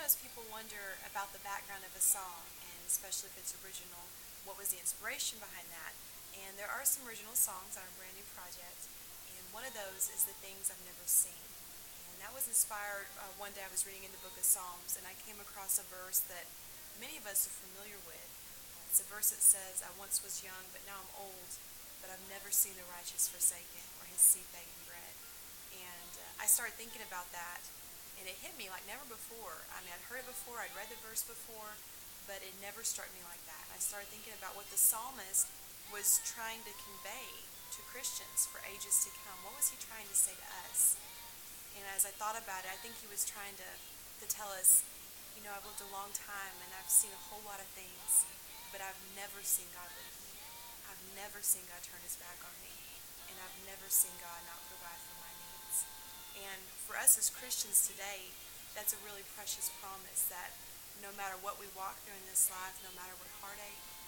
Sometimes people wonder about the background of a song, and especially if it's original, what was the inspiration behind that? And there are some original songs on our brand new project, and one of those is The Things I've Never Seen. And that was inspired, one day I was reading in the book of Psalms, and I came across a verse that many of us are familiar with. It's a verse that says, I once was young, but now I'm old, but I've never seen the righteous forsaken or his seed begging bread. And I started thinking about that, and it hit me like never before. I mean, I'd heard it before, I'd read the verse before, but it never struck me like that. I started thinking about what the psalmist was trying to convey to Christians for ages to come. What was he trying to say to us? And as I thought about it, I think he was trying to tell us, I've lived a long time and I've seen a whole lot of things, but I've never seen God leave me. I've never seen God turn his back on me. And I've never seen God not provide for my needs. And for us as Christians today, that's a really precious promise that no matter what we walk through in this life, no matter what heartache,